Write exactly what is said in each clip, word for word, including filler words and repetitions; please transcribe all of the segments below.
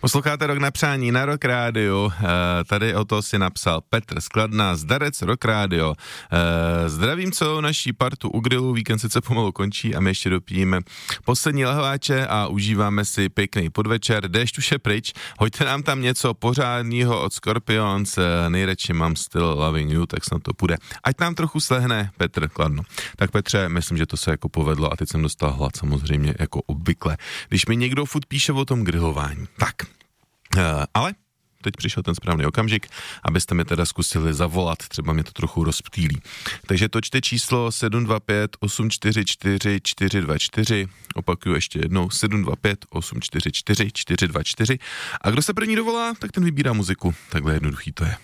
Posloucháte Rock na přání na Rock Radio, e, tady o to si napsal Petr Skladna, zdarec Rock Radio. E, zdravím co naší partu u grilu, víkend sice pomalu končí a my ještě dopijeme poslední lahváče a užíváme si pěkný podvečer, déšť už je pryč, hoďte nám tam něco pořádného od Scorpions, e, nejradši mám Still Loving You, tak snad to půjde. Ať nám trochu slehne Petr Kladno. Tak Petře, myslím, že to se jako povedlo a teď jsem dostal hlad samozřejmě jako obvykle. Když mi někdo furt píše o tom grilování, tak. Uh, ale teď přišel ten správný okamžik, abyste mi teda zkusili zavolat, třeba mě to trochu rozptýlí. Takže točte číslo sedm dva pět osm čtyři čtyři čtyři dva čtyři, opakuju ještě jednou, sedm dva pět osm čtyři čtyři čtyři dva čtyři a kdo se první dovolá, tak ten vybírá muziku. Takhle jednoduchý to je.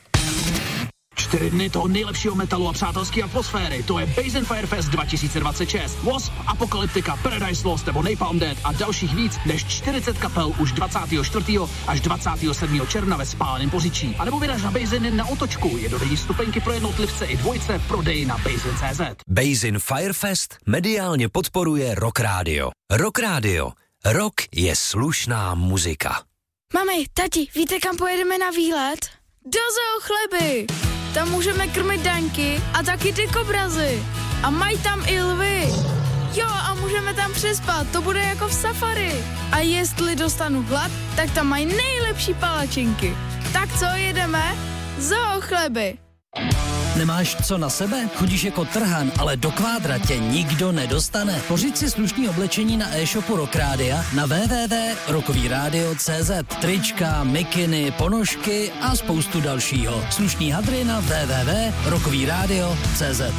Čtyři dny toho nejlepšího metalu a přátelské atmosféry. To je Basin Firefest dva tisíce dvacet šest. Wasp, Apocalyptica, Paradise Lost nebo Napalm Death a dalších víc než čtyřicet kapel už dvacátého čtvrtého až dvacátého sedmého června ve Spáleném Poříčí. A nebo vyraž na Basin na Otočku. Jednodenní stupenky pro jednotlivce i dvojce v prodeji na Basin tečka cé zet. Basin Firefest mediálně podporuje Rock Radio. Rock Radio. Rock je slušná muzika. Mami, tati, víte, kam pojedeme na výlet? Do Zoo Chleby! Tam můžeme krmit daňky a taky ty kobrazy. A mají tam i lvy. Jo, a můžeme tam přespat, to bude jako v safari. A jestli dostanu hlad, tak tam mají nejlepší palačinky. Tak co, jedeme? Zoo Chleby! Nemáš co na sebe? Chodíš jako trhan, ale do kvádra tě nikdo nedostane. Pořiď si slušný oblečení na e-shopu Rock Rádia na w w w tečka rockový rádio tečka cé zet. Trička, mikiny, ponožky a spoustu dalšího. Slušný hadry na w w w tečka rockový rádio tečka cé zet.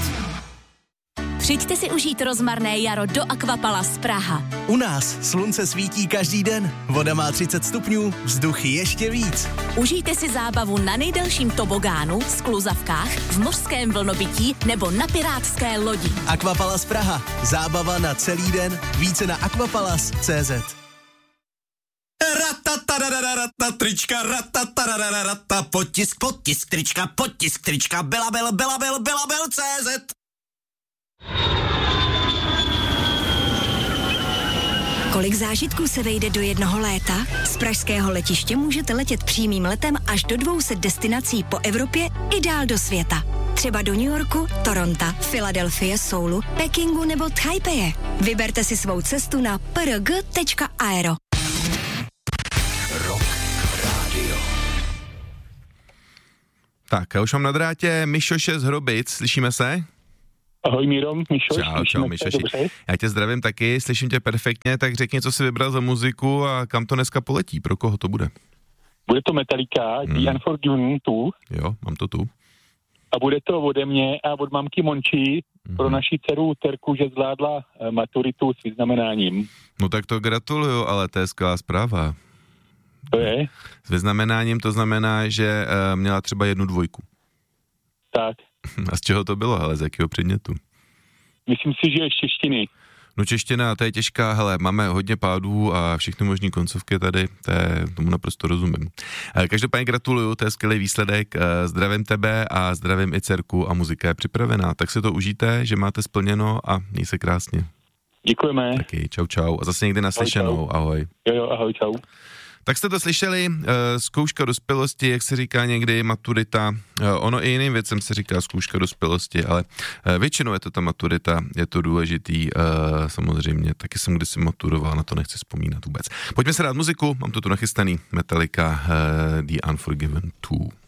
Přijďte si užít rozmarné jaro do Aquapalace Praha. U nás slunce svítí každý den, voda má třicet stupňů, vzduch ještě víc. Užijte si zábavu na nejdelším tobogánu, skluzavkách, v mořském vlnobytí nebo na pirátské lodi. Aquapalace Praha. Zábava na celý den. Více na aquapalace tečka cé zet. Ratatarararata, trička, ratatarararata, potisk, potisk, trička, potisk, trička, belabel, belabel, belabel, cé zet. Kolik zážitků se vejde do jednoho léta? Z pražského letiště můžete letět přímým letem až do dvou set destinací po Evropě i dál do světa. Třeba do New Yorku, Toronto, Filadelfie, Soulu, Pekingu nebo Taipeje. Vyberte si svou cestu na p r g tečka aero. Rock Radio. Tak, já už mám na drátě Mišoše z Hrobic, slyšíme se? Ahoj Míro, Mišoš. Čau, čau Mišoši. Já tě zdravím taky, slyším tě perfektně, tak řekni, co jsi vybral za muziku a kam to dneska poletí, pro koho to bude? Bude to Metallica, hmm. The Unforgiven dva. Jo, mám to tu. A bude to ode mě a od mamky Monči hmm. pro naši dceru Terku, že zvládla maturitu s vyznamenáním. No tak to gratuluju, ale to je skvělá zpráva. To je? S vyznamenáním to znamená, že uh, měla třeba jednu dvojku. Tak. A z čeho to bylo, hele, z jakého předmětu? Myslím si, že je z češtiny. No čeština, to je těžká, hele, máme hodně pádů a všechny možný koncovky tady, to je, tomu naprosto rozumím. Každopádně gratuluju, to je skvělý výsledek, zdravím tebe a zdravím i dcerku a muzika je připravená, tak si to užijte, že máte splněno a měj se krásně. Děkujeme. Taky, čau čau a zase někdy naslyšenou, ahoj. Jo jo, ahoj, čau. Tak jste to slyšeli, uh, zkouška dospělosti, jak se říká někdy maturita, uh, ono i jiným věcem se říká zkouška dospělosti, ale uh, většinou je to ta maturita, je to důležitý, uh, samozřejmě, taky jsem kdysi maturoval, na to nechci vzpomínat vůbec. Pojďme se dát muziku, mám to tu nachystaný, Metallica, uh, The Unforgiven dva.